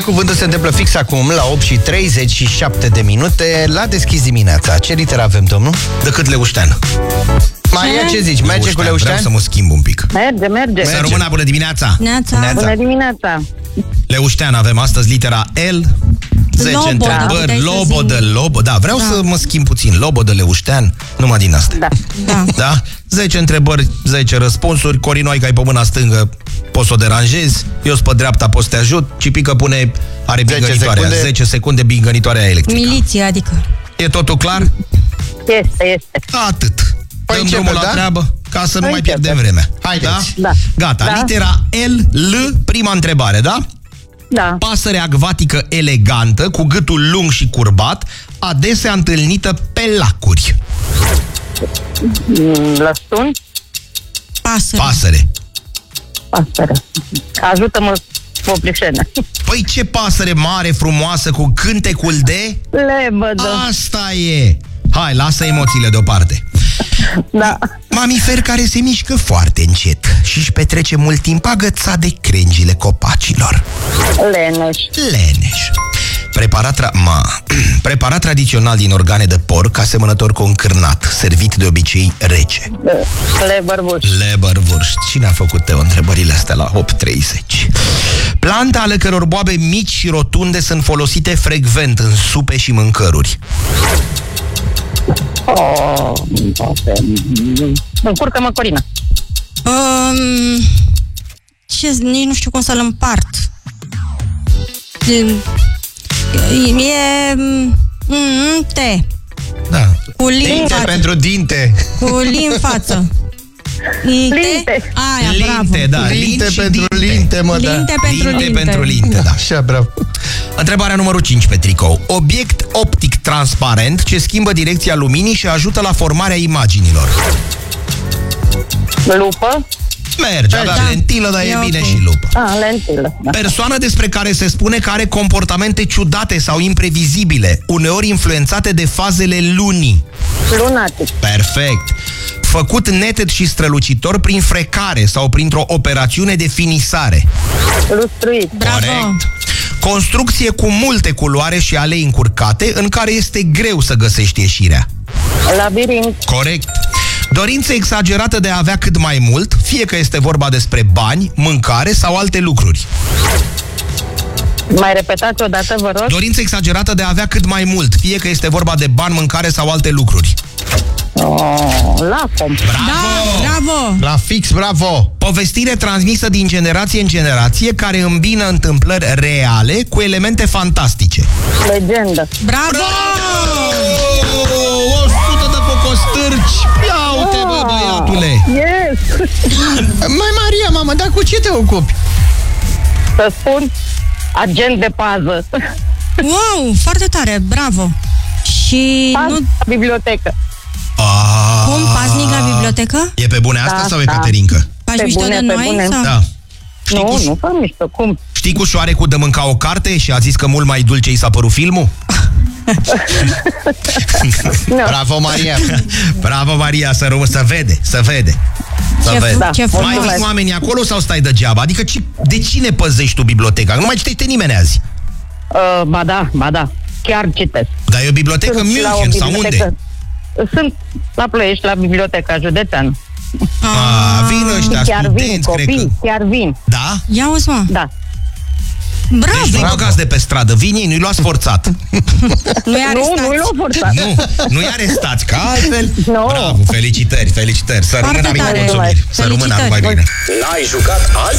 cuvântul se întâmplă fix acum, la 8:37 de minute, la Deschis dimineața. Ce literă avem, domnul? Decât Leuștean. Maria, ce zici? Merge cu Leuștean? Vreau să mă schimb un pic. Merge. Să rămână, bună dimineața! Bună dimineața! Leuștean, avem astăzi litera L. 10 întrebări, Lobodă. Da, vreau să mă schimb puțin. Lobodă, Leuștean, numai din astea. Da? 10 întrebări, 10 răspunsuri. Corinoica e pe mâna stângă, poți să o deranjezi. Eu sunt pe dreapta, poți să te ajut. Cipică are bingănitoarea. 10 secunde bingănitoarea electrică. Miliție, adică. E totul clar? Este. Atât. Dăm drumul la treabă, ca să nu mai pierdem vremea. Haideți. Da? Gata, litera L, prima întrebare, da? Da. Pasăre acvatică elegantă, cu gâtul lung și curbat, adesea întâlnită pe lacuri. Lăstun? Pasăre. Ajută-mă, Poplișene. Păi ce pasăre mare, frumoasă, cu cântecul de... Lebădă. Asta e. Hai, lasă emoțiile deoparte. Da. Mamifer care se mișcă foarte încet și își petrece mult timp agățat de crengile copacilor. Leneș. Preparat tradițional din organe de porc, asemănător cu un cârnat, servit de obicei rece. Leberwurst. Cine a făcut, Teo, întrebările astea la 8:30? Planta ale căror boabe mici și rotunde sunt folosite frecvent în supe și mâncăruri. Încurcă-mă, Corina. Nici nu știu cum să-l împart. Te. Da. Cu lin Dinte față. pentru dinte. Cu lin față. Linte. Aia, bravo. Linte, da. Linte Lin și pentru linte, mă, da. Linte pentru linte. Da. Așa, bravo. Întrebarea numărul 5 pe tricou. Obiect optic transparent ce schimbă direcția luminii și ajută la formarea imaginilor. Lupă? Merge, avea lentilă, dar e bine și lupă. Lentilă. Da. Persoană despre care se spune că are comportamente ciudate sau imprevizibile, uneori influențate de fazele lunii. Lunatic. Perfect. Făcut neted și strălucitor prin frecare sau printr-o operațiune de finisare. Lustruit. Corect. Construcție cu multe culoare și alei încurcate, în care este greu să găsești ieșirea. Labirint. Corect. Dorință exagerată de a avea cât mai mult, fie că este vorba despre bani, mâncare sau alte lucruri. Mai repetați o dată, vă rog. Dorință exagerată de a avea cât mai mult, fie că este vorba de bani, mâncare sau alte lucruri. Lafom. Bravo. La fix, bravo. Povestire transmisă din generație în generație, care îmbină întâmplări reale cu elemente fantastice. Legendă. Bravo! 100 de cocostârci! Ia uite, bă, băiatule! Yes! Mai Maria, mamă, dar cu ce te ocupi? Să spun, agent de pază. Wow, foarte tare, bravo. Și La bibliotecă. Cum? Paznic la bibliotecă? E pe bune asta sau e Caterinca? Faci mișto de noi? Sau? Da. Nu fac mișto, cum? Știi cu șoarecul de mânca o carte și a zis că mult mai dulce i s-a părut filmul? Bravo, Maria. Bravo, Maria, să vede. Mai vin oamenii acolo sau stai degeaba? Adică de cine păzești tu biblioteca? Nu mai citește nimeni azi. Ba da, chiar citesc. Dar e o bibliotecă în München sau unde? Sunt la Ploiești, la Biblioteca Județeană. Vin ăștia studenți, cred că... Chiar vin. Da? Ia uzi, mă. Da. Bravo! Deci nu-i băgați de pe stradă, vin ei, nu-i luați forțat. Nu-i arestați. Nu-i luat forțat. Nu-i arestați, că altfel... No. Bravo, felicitări. Să rămână, amic, mulțumiri. Să rămână, numai bine. N-ai jucat azi?